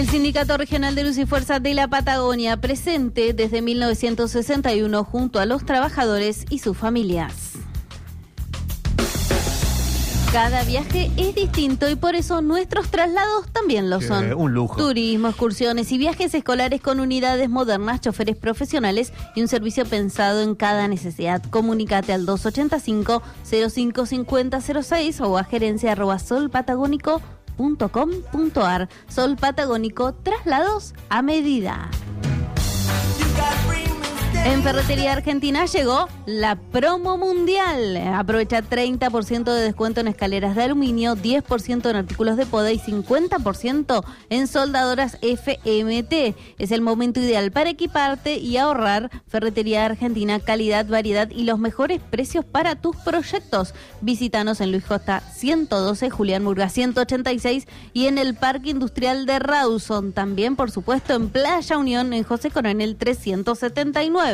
El Sindicato Regional de Luz y Fuerza de la Patagonia, presente desde 1961 junto a los trabajadores y sus familias. Cada viaje es distinto y por eso nuestros traslados también lo son. Un lujo. Turismo, excursiones y viajes escolares con unidades modernas, choferes profesionales y un servicio pensado en cada necesidad. Comunícate al 285-055006 o a gerencia@solpatagónico.com.ar. Sol Patagónico, traslados a medida. En Ferretería Argentina llegó la promo mundial. Aprovecha 30% de descuento en escaleras de aluminio, 10% en artículos de poda y 50% en soldadoras FMT. Es el momento ideal para equiparte y ahorrar. Ferretería Argentina, calidad, variedad y los mejores precios para tus proyectos. Visítanos en Luis Costa 112, Julián Murga 186 y en el Parque Industrial de Rawson. También, por supuesto, en Playa Unión, en José Coronel 379.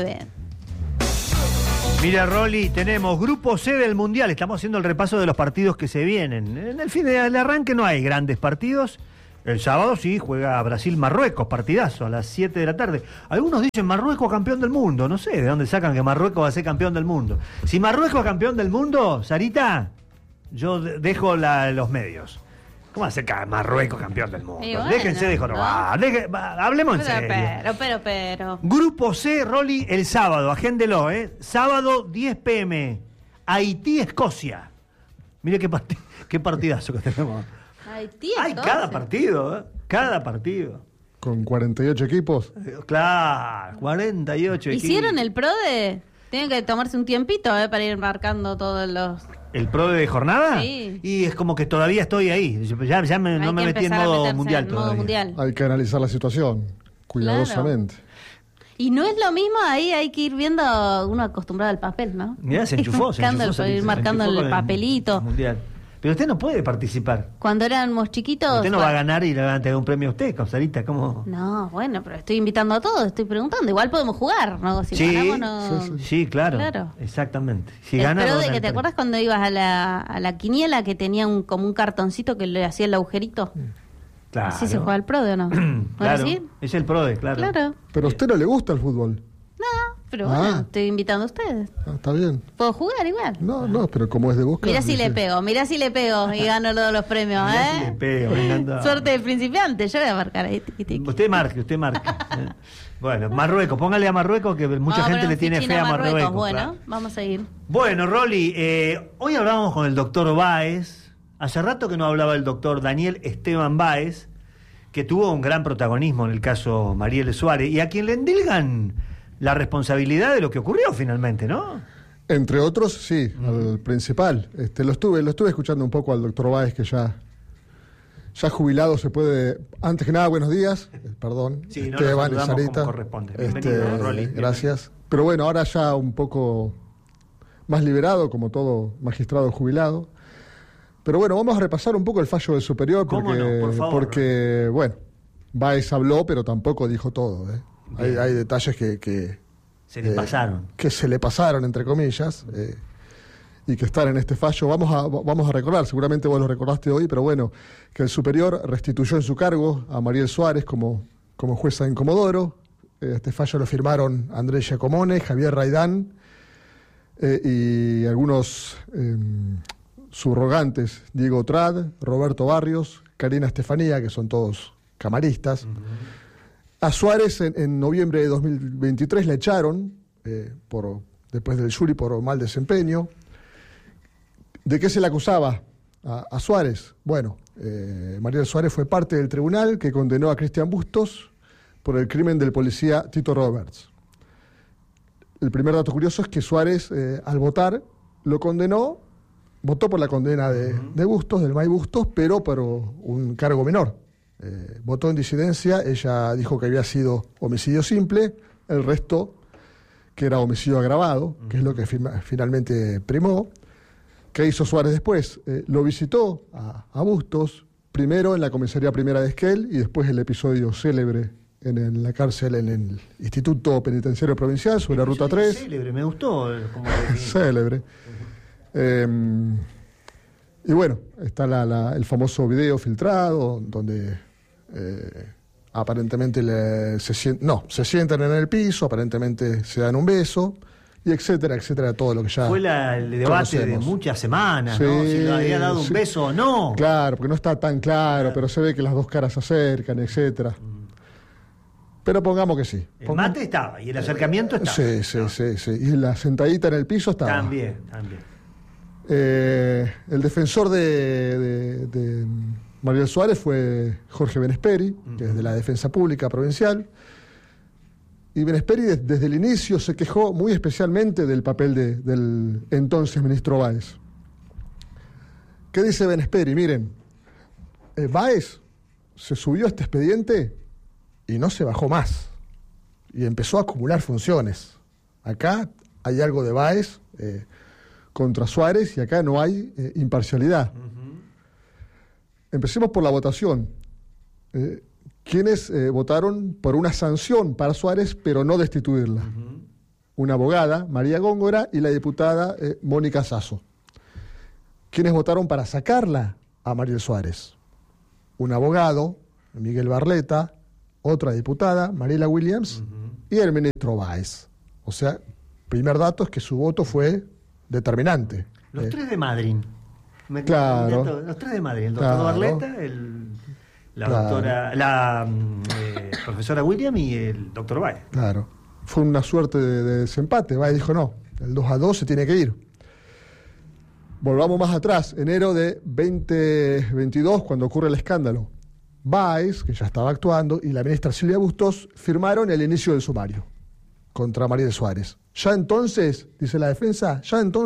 Mira, Rolly, tenemos Grupo C del Mundial. Estamos haciendo el repaso de los partidos que se vienen. En el fin del arranque no hay grandes partidos. El sábado sí juega Brasil-Marruecos, partidazo, a las 7 de la tarde. Algunos dicen Marruecos campeón del mundo. No sé de dónde sacan que Marruecos va a ser campeón del mundo. Si Marruecos es campeón del mundo, Sarita, yo dejo los medios. ¿Cómo va a ser Marruecos campeón del mundo? Bueno, déjense de jorobar. Hablemos en serio. Pero. Grupo C, Rolly, el sábado, agéndelo, sábado 10 p.m. Haití-Escocia. Mire qué partidazo que tenemos. Haití, hay cada partido, cada partido. Con 48 equipos. Claro, 48 equipos. ¿Hicieron el PRODE? Tienen que tomarse un tiempito para ir marcando todos los... ¿El PRODE de jornada? Sí. Y es como que todavía estoy ahí. Ya no me metí en modo mundial todavía. Hay que analizar la situación cuidadosamente. Claro. Y no es lo mismo, ahí hay que ir viendo, uno acostumbrado al papel, ¿no? Mirá, se enchufó. Ir marcando el papelito. Mundial. Pero usted no puede participar. Cuando éramos chiquitos... Usted no va a ganar y le van a tener un premio a usted, Sarita, ¿cómo? No, bueno, pero estoy invitando a todos, estoy preguntando. Igual podemos jugar, ¿no? Si sí, ganamos, no... sí, claro. Exactamente. Si Pero de que te acuerdas cuando ibas a la quiniela que tenía como un cartoncito que le hacía el agujerito. Claro. ¿Así se juega el PRODE o no? Claro, ¿sí? es el PRODE, claro. Pero a usted no le gusta el fútbol. No, pero bueno, estoy invitando a ustedes. Está bien. ¿Puedo jugar igual? No, pero como es de Boca... Mirá si le pego y gano todos los premios, mirá si le pego, me encanta. Suerte de principiante, yo voy a marcar ahí. Usted marque. Bueno, Marruecos, póngale a Marruecos que mucha gente le tiene fe a Marruecos. Bueno, claro. vamos a ir. Bueno, Rolly, hoy hablábamos con el doctor Báez. Hace rato que no hablaba el doctor Daniel Esteban Báez, que tuvo un gran protagonismo en el caso Marielle Suárez, y a quien le endilgan la responsabilidad de lo que ocurrió finalmente, ¿no? Entre otros, sí, al principal. Lo estuve escuchando un poco al doctor Báez, que ya jubilado se puede... Antes que nada, buenos días. Perdón. Sí, Esteban y Sarita. como corresponde. Bienvenido, Rolly. Gracias. Pero bueno, ahora ya un poco más liberado, como todo magistrado jubilado. Pero bueno, vamos a repasar un poco el fallo del superior, ¿Cómo no? Por favor. Porque bueno, Báez habló, pero tampoco dijo todo, Hay detalles que se le pasaron. Que se le pasaron, entre comillas, y que están en este fallo. Vamos a recordar, seguramente vos lo recordaste hoy, pero bueno, que el superior restituyó en su cargo a Marielle Suárez como jueza en Comodoro. Este fallo lo firmaron Andrés Giacomone, Javier Raidán y algunos subrogantes, Diego Trad, Roberto Barrios, Karina Estefanía, que son todos camaristas. A Suárez en noviembre de 2023 la echaron después del jury por mal desempeño. ¿De qué se le acusaba a Suárez? Bueno, Marielle Suárez fue parte del tribunal que condenó a Cristian Bustos por el crimen del policía Tito Roberts. El primer dato curioso es que Suárez, al votar, votó por la condena de Bustos, del MAI Bustos, pero por un cargo menor. Votó en disidencia, ella dijo que había sido homicidio simple, el resto que era homicidio agravado, que es lo que finalmente primó. ¿Qué hizo Suárez después? Lo visitó a Bustos, primero en la comisaría primera de Esquel y después el episodio célebre en la cárcel, en el Instituto Penitenciario Provincial, sobre la Ruta 3. Célebre, me gustó. Célebre. Y bueno, está el famoso video filtrado donde aparentemente se sientan en el piso, aparentemente se dan un beso, y etcétera, etcétera, todo lo que ya Fue el debate conocemos. de muchas semanas, ¿no? Sí, Si le había dado un sí. beso o no. Claro, porque no está tan claro, pero se ve que las dos caras se acercan, etcétera. Pero pongamos que sí. El mate estaba y el acercamiento estaba. Sí. Y la sentadita en el piso estaba. También. El defensor de Mariel Suárez fue Jorge Benesperi, que es de la Defensa Pública Provincial. Y Benesperi desde el inicio se quejó muy especialmente del papel del entonces ministro Báez. ¿Qué dice Benesperi? Miren, Báez se subió a este expediente y no se bajó más. Y empezó a acumular funciones. Acá hay algo de Báez contra Suárez y acá no hay imparcialidad. Empecemos por la votación. ¿Quiénes votaron por una sanción para Suárez, pero no destituirla? Una abogada, María Góngora, y la diputada Mónica Sasso. ¿Quiénes votaron para sacarla a Mariel Suárez? Un abogado, Miguel Barleta, otra diputada, Mariela Williams, y el ministro Báez. O sea, primer dato es que su voto fue determinante. Los tres de Madrid. Claro. Los tres de Madrid. El doctor Barleta, la profesora William y el doctor Báez. Claro. Fue una suerte de desempate. Báez dijo no, el 2-2 se tiene que ir. Volvamos más atrás, enero de 2022, cuando ocurre el escándalo. Báez, que ya estaba actuando, y la ministra Silvia Bustos firmaron el inicio del sumario contra Mariel Suárez. Ya entonces, dice la defensa,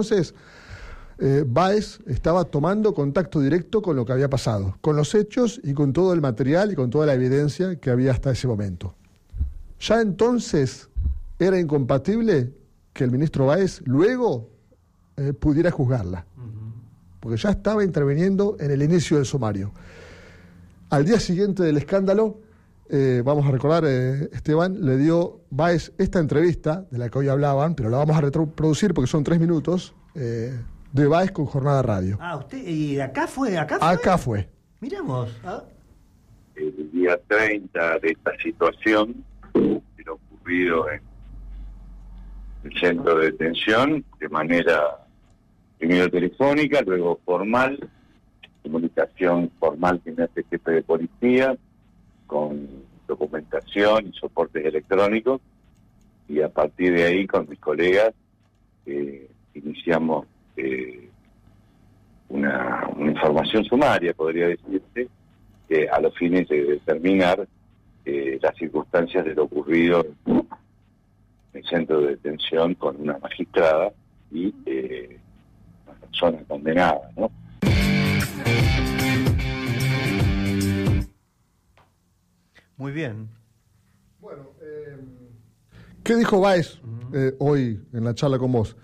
Báez estaba tomando contacto directo con lo que había pasado, con los hechos y con todo el material y con toda la evidencia que había hasta ese momento. Ya entonces era incompatible que el ministro Báez luego pudiera juzgarla, porque ya estaba interviniendo en el inicio del sumario. Al día siguiente del escándalo, vamos a recordar, Esteban, le dio Báez esta entrevista, de la que hoy hablaban, pero la vamos a reproducir porque son 3 minutos, de Báez con Jornada Radio. ¿Y acá fue? Acá fue. Miramos. El día 30 de esta situación, de lo ocurrido en el centro de detención, de manera primero telefónica, luego formal, comunicación formal que me hace jefe de policía, con documentación y soportes electrónicos, y a partir de ahí con mis colegas iniciamos una información sumaria, podría decirse, a los fines de determinar las circunstancias de lo ocurrido en el centro de detención con una magistrada y una persona condenada, ¿no? Muy bien. Bueno, ¿qué dijo Báez hoy en la charla con vos?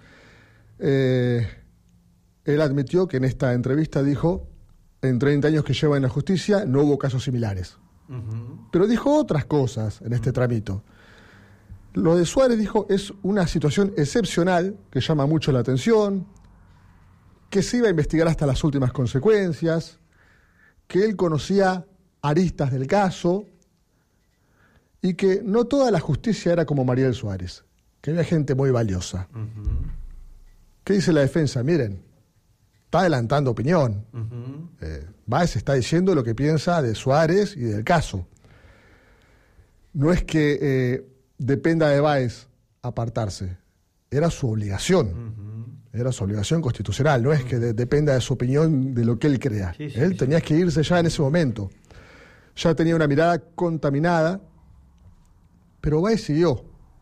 Él admitió que en esta entrevista dijo, en 30 años que lleva en la justicia no hubo casos similares. Pero dijo otras cosas en este tramito. Lo de Suárez, dijo, es una situación excepcional que llama mucho la atención, que se iba a investigar hasta las últimas consecuencias, que él conocía aristas del caso y que no toda la justicia era como Mariel Suárez, que había gente muy valiosa. ¿Qué dice la defensa? Miren, está adelantando opinión. Báez está diciendo lo que piensa de Suárez y del caso. No es que dependa de Báez apartarse, era su obligación. Era su obligación constitucional, no es que dependa de su opinión, de lo que él crea. Él tenía que irse ya en ese momento. Ya tenía una mirada contaminada, pero Báez siguió.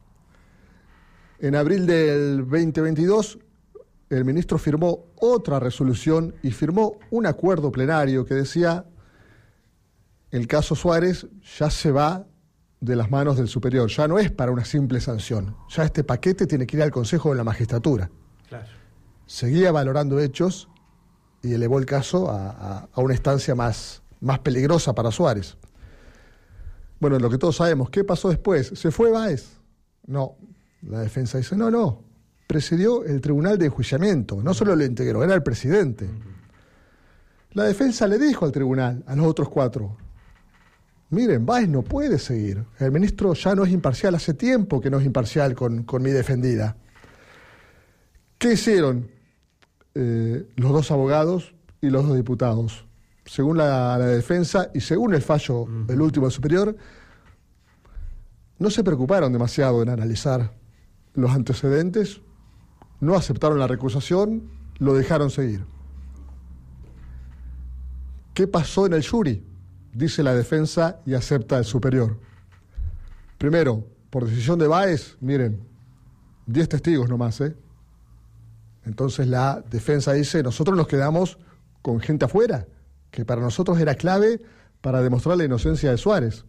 En abril del 2022, el ministro firmó otra resolución y firmó un acuerdo plenario que decía: el caso Suárez ya se va de las manos del superior, ya no es para una simple sanción, ya este paquete tiene que ir al Consejo de la Magistratura. Claro. Seguía valorando hechos y elevó el caso a una instancia más peligrosa para Suárez. Bueno, lo que todos sabemos, ¿qué pasó después? ¿Se fue Báez? No, la defensa dice, no, presidió el tribunal de enjuiciamiento, no solo lo integró, era el presidente. La defensa le dijo al tribunal, a los otros 4, miren, Báez no puede seguir. El ministro ya no es imparcial, hace tiempo que no es imparcial con mi defendida. ¿Qué hicieron los dos abogados y los dos diputados? Según la defensa y según el fallo del último superior, no se preocuparon demasiado en analizar los antecedentes, no aceptaron la recusación, lo dejaron seguir. ¿Qué pasó en el jury? Dice la defensa y acepta el superior. Primero, por decisión de Báez, miren, 10 testigos nomás, ¿eh? Entonces la defensa dice, nosotros nos quedamos con gente afuera, que para nosotros era clave para demostrar la inocencia de Suárez.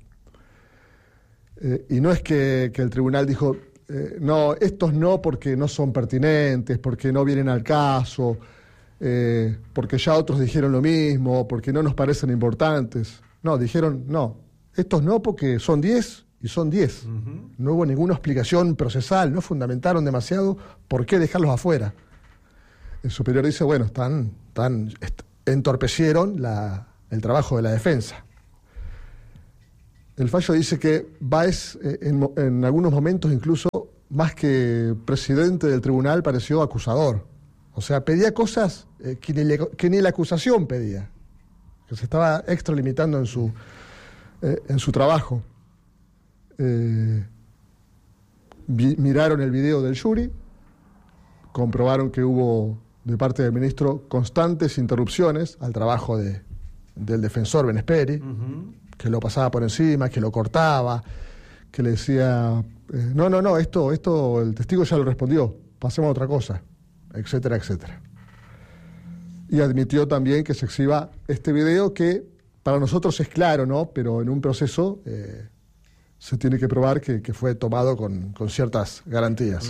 Y no es que el tribunal dijo, no, estos no porque no son pertinentes, porque no vienen al caso, porque ya otros dijeron lo mismo, porque no nos parecen importantes. No, dijeron, no, estos no porque son 10 y son 10. No hubo ninguna explicación procesal, no fundamentaron demasiado por qué dejarlos afuera. El superior dice, bueno, entorpecieron el trabajo de la defensa. El fallo dice que Báez, en algunos momentos incluso, más que presidente del tribunal, pareció acusador. O sea, pedía cosas que ni la acusación pedía, que se estaba extralimitando en su trabajo. Miraron el video del jury, comprobaron que hubo de parte del ministro constantes interrupciones al trabajo del defensor Benesperi, que lo pasaba por encima, que lo cortaba, que le decía, no, esto el testigo ya lo respondió, pasemos a otra cosa, etcétera, etcétera. Y admitió también que se exhiba este video que para nosotros es claro, ¿no? Pero en un proceso se tiene que probar que fue tomado con ciertas garantías.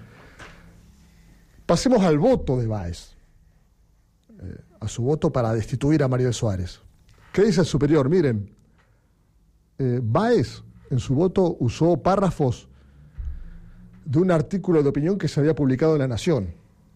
Pasemos al voto de Báez, a su voto para destituir a Mariel Suárez. ¿Qué dice el superior? Miren, Báez en su voto usó párrafos de un artículo de opinión que se había publicado en La Nación,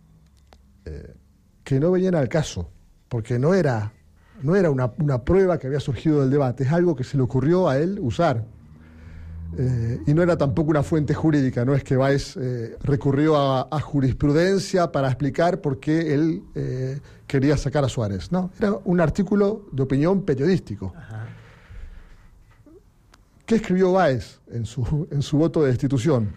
que no venían al caso, porque no era una prueba que había surgido del debate, es algo que se le ocurrió a él usar. Y no era tampoco una fuente jurídica, no es que Báez recurrió a jurisprudencia para explicar por qué él quería sacar a Suárez. No, era un artículo de opinión periodístico. Ajá. ¿Qué escribió Báez en su voto de destitución?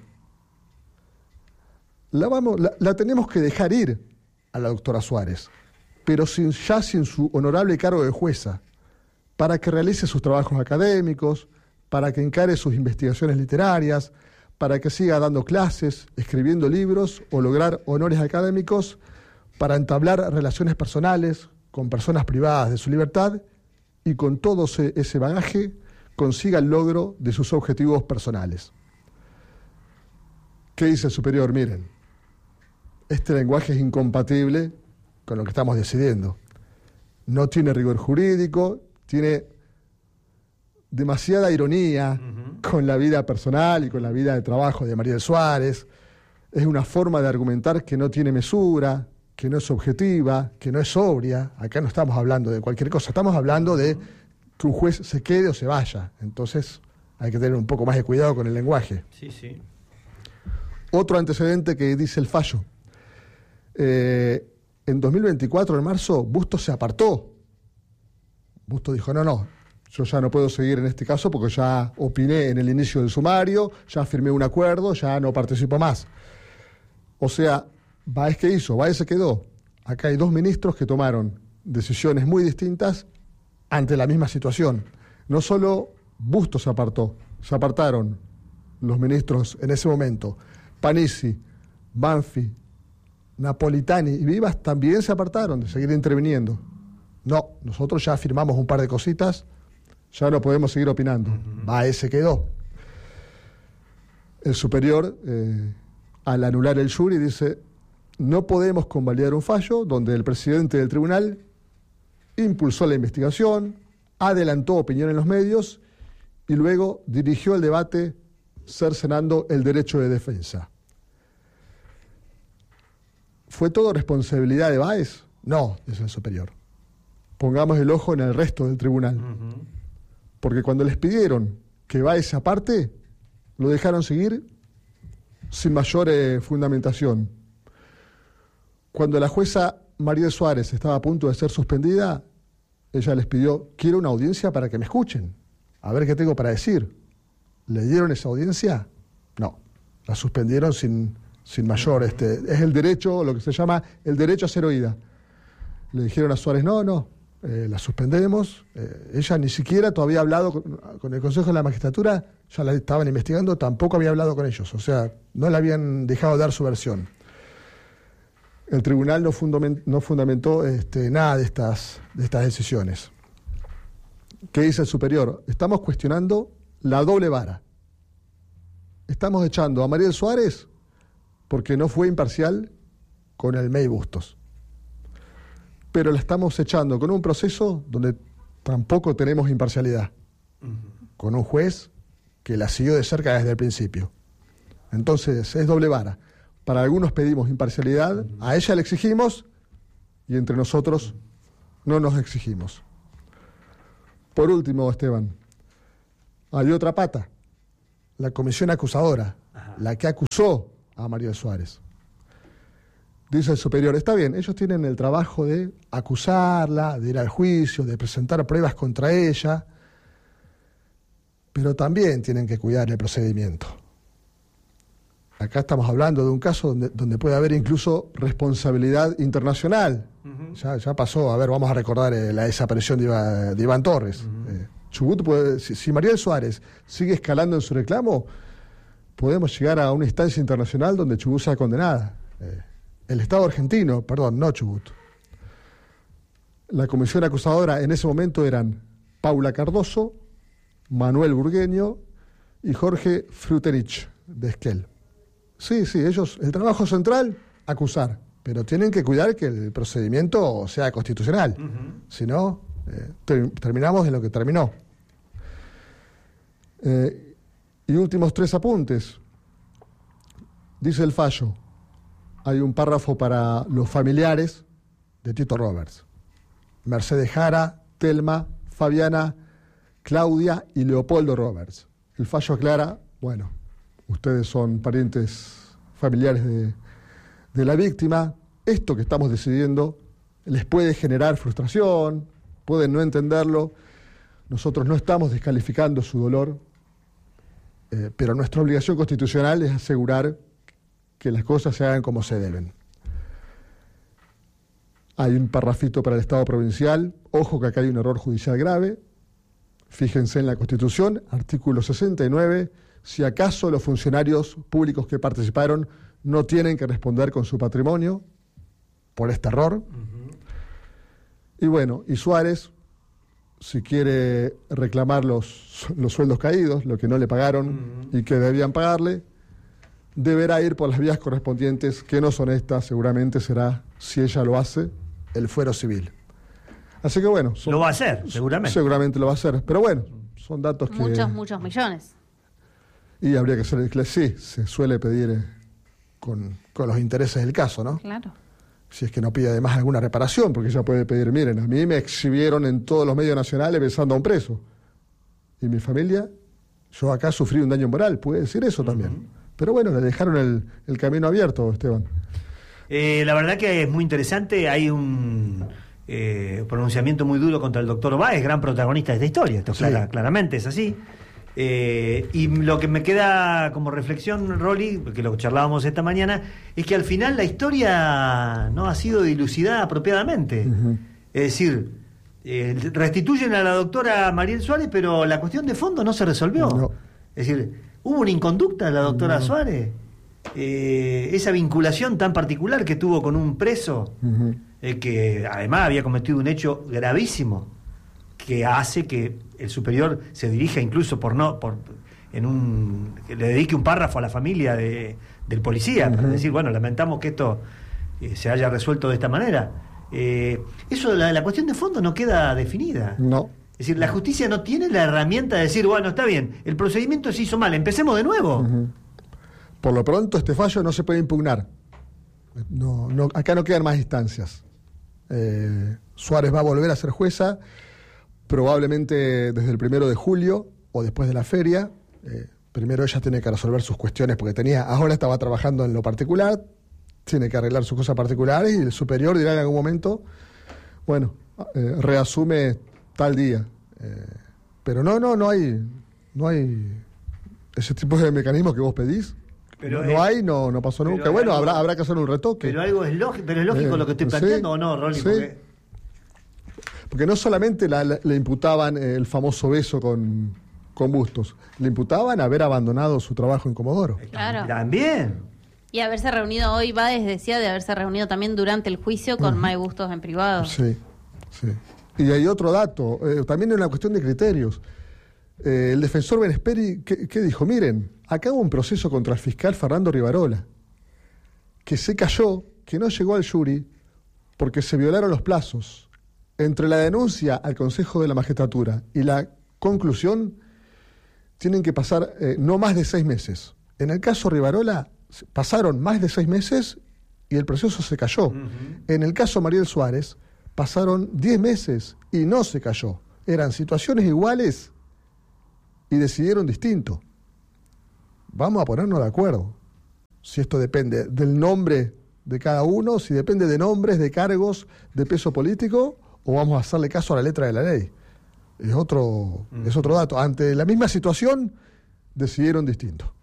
La tenemos que dejar ir a la doctora Suárez, pero sin su honorable cargo de jueza, para que realice sus trabajos académicos, para que encare sus investigaciones literarias, para que siga dando clases, escribiendo libros o lograr honores académicos, para entablar relaciones personales con personas privadas de su libertad y con todo ese bagaje consiga el logro de sus objetivos personales. ¿Qué dice el superior? Miren, este lenguaje es incompatible con lo que estamos decidiendo. No tiene rigor jurídico, tiene demasiada ironía con la vida personal y con la vida de trabajo de Mariel Suárez. Es una forma de argumentar que no tiene mesura, que no es objetiva, que no es sobria. Acá no estamos hablando de cualquier cosa, estamos hablando de que un juez se quede o se vaya. Entonces hay que tener un poco más de cuidado con el lenguaje. Sí, sí. Otro antecedente que dice el fallo. En 2024, en marzo, Bustos se apartó. Bustos dijo, no, yo ya no puedo seguir en este caso porque ya opiné en el inicio del sumario, ya firmé un acuerdo, ya no participo más. O sea, ¿Báez qué hizo? Báez se quedó. Acá hay dos ministros que tomaron decisiones muy distintas ante la misma situación. No solo Bustos se apartó, se apartaron los ministros en ese momento. Panizi, Banfi, Napolitani y Vivas también se apartaron de seguir interviniendo. No, nosotros ya firmamos un par de cositas, ya no podemos seguir opinando. Báez se quedó. El superior, al anular el jury, dice, no podemos convalidar un fallo donde el presidente del tribunal impulsó la investigación, adelantó opinión en los medios y luego dirigió el debate cercenando el derecho de defensa. ¿Fue todo responsabilidad de Báez? No, dice el superior. Pongamos el ojo en el resto del tribunal. porque cuando les pidieron que va esa parte, lo dejaron seguir sin mayor fundamentación. Cuando la jueza María Suárez estaba a punto de ser suspendida, ella les pidió: quiero una audiencia para que me escuchen, a ver qué tengo para decir. ¿Le dieron esa audiencia? No, la suspendieron sin mayor, es el derecho, lo que se llama el derecho a ser oída. Le dijeron a Suárez: no, la suspendemos. Ella ni siquiera todavía ha hablado con el Consejo de la Magistratura, ya la estaban investigando, tampoco había hablado con ellos, o sea, no le habían dejado dar su versión. El tribunal no fundamentó nada de estas decisiones. ¿Qué dice el superior? Estamos cuestionando la doble vara. Estamos echando a Mariel Suárez porque no fue imparcial con el MEI Bustos. Pero la estamos echando con un proceso donde tampoco tenemos imparcialidad, con un juez que la siguió de cerca desde el principio. Entonces es doble vara. Para algunos pedimos imparcialidad, a ella le exigimos, y entre nosotros no nos exigimos. Por último, Esteban, hay otra pata, la comisión acusadora, la que acusó a Mariel Suárez. Dice el superior: está bien, ellos tienen el trabajo de acusarla, de ir al juicio, de presentar pruebas contra ella, pero también tienen que cuidar el procedimiento. Acá estamos hablando de un caso donde puede haber incluso responsabilidad internacional. Ya pasó, vamos a recordar la desaparición de Iván Torres. Chubut si Mariel Suárez sigue escalando en su reclamo, podemos llegar a una instancia internacional donde Chubut sea condenada. El Estado argentino, perdón, no Chubut. La comisión acusadora en ese momento eran Paula Cardoso, Manuel Burgueño y Jorge Fruterich de Esquel. Sí, ellos, el trabajo central, acusar, pero tienen que cuidar que el procedimiento sea constitucional. Si no, terminamos en lo que terminó. Y últimos 3 apuntes. Dice el fallo: hay un párrafo para los familiares de Tito Roberts: Mercedes Jara, Telma, Fabiana, Claudia y Leopoldo Roberts. El fallo aclara: bueno, ustedes son parientes familiares de la víctima, esto que estamos decidiendo les puede generar frustración, pueden no entenderlo, nosotros no estamos descalificando su dolor, pero nuestra obligación constitucional es asegurar que las cosas se hagan como se deben. Hay un parrafito para el Estado provincial: ojo que acá hay un error judicial grave, fíjense en la Constitución, artículo 69, si acaso los funcionarios públicos que participaron no tienen que responder con su patrimonio por este error. Y bueno, y Suárez, si quiere reclamar los sueldos caídos, lo que no le pagaron y que debían pagarle, deberá ir por las vías correspondientes, que no son estas, seguramente será, si ella lo hace, el fuero civil. Así que bueno. Lo va a hacer, seguramente. Seguramente lo va a hacer, pero bueno, son datos que... Muchos millones. Y habría que hacer sí, se suele pedir con los intereses del caso, ¿no? Claro. Si es que no pide además alguna reparación, porque ella puede pedir: miren, a mí me exhibieron en todos los medios nacionales besando a un preso. Y mi familia, yo acá sufrí un daño moral, puede decir eso también. Pero bueno, le dejaron el camino abierto, Esteban. La verdad que es muy interesante, hay un pronunciamiento muy duro contra el doctor Báez, gran protagonista de esta historia, esto sí. Claramente es así. Y lo que me queda como reflexión, Rolly, que lo charlábamos esta mañana, es que al final la historia no ha sido dilucidada apropiadamente. Es decir, restituyen a la doctora Mariel Suárez, pero la cuestión de fondo no se resolvió. No. Es decir, ¿hubo una inconducta de la doctora Suárez? Esa vinculación tan particular que tuvo con un preso, que además había cometido un hecho gravísimo, que hace que el superior se dirija incluso que le dedique un párrafo a la familia del policía, para decir, bueno, lamentamos que esto se haya resuelto de esta manera. Eso, la cuestión de fondo no queda definida. No. Es decir, la justicia no tiene la herramienta de decir, bueno, está bien, el procedimiento se hizo mal, empecemos de nuevo. Por lo pronto, este fallo no se puede impugnar. Acá no quedan más instancias. Suárez va a volver a ser jueza. probablemente desde el 1 de julio o después de la feria. Primero ella tiene que resolver sus cuestiones porque ahora estaba trabajando en lo particular, tiene que arreglar sus cosas particulares y el superior dirá en algún momento, bueno, reasume tal día. Pero no hay ese tipo de mecanismos que vos pedís. Pero no pasó nunca. Bueno, habrá que hacer un retoque. Pero algo es lógico, pero es lógico lo que estoy planteando, ¿o no, Rolly? Sí. Porque no solamente le imputaban el famoso beso con Bustos, le imputaban haber abandonado su trabajo en Comodoro. Claro. También. Y haberse reunido hoy, Báez decía de haberse reunido también durante el juicio con May Bustos en privado. Sí. Y hay otro dato, también es una cuestión de criterios. El defensor Benesperi, ¿qué dijo? Miren, acá hubo un proceso contra el fiscal Fernando Rivarola, que se cayó, que no llegó al jury, porque se violaron los plazos. Entre la denuncia al Consejo de la Magistratura y la conclusión, tienen que pasar no más de 6 meses. En el caso Rivarola, pasaron más de 6 meses y el proceso se cayó. Uh-huh. En el caso Mariel Suárez, pasaron 10 meses y no se cayó. Eran situaciones iguales y decidieron distinto. Vamos a ponernos de acuerdo. Si esto depende del nombre de cada uno, si depende de nombres, de cargos, de peso político, o vamos a hacerle caso a la letra de la ley. Es otro dato. Ante la misma situación, decidieron distinto.